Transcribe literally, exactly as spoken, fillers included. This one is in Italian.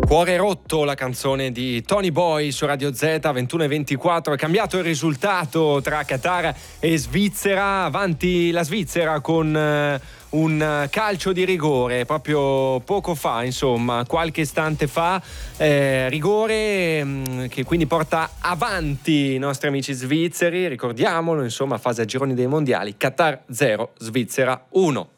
Cuore rotto, la canzone di Tony Boy su Radio Z. Ventuno e ventiquattro, è cambiato il risultato tra Qatar e Svizzera, avanti la Svizzera con eh, un calcio di rigore proprio poco fa, insomma qualche istante fa, eh, rigore mh, che quindi porta avanti i nostri amici svizzeri, ricordiamolo, insomma fase a gironi dei mondiali, Qatar zero, Svizzera uno.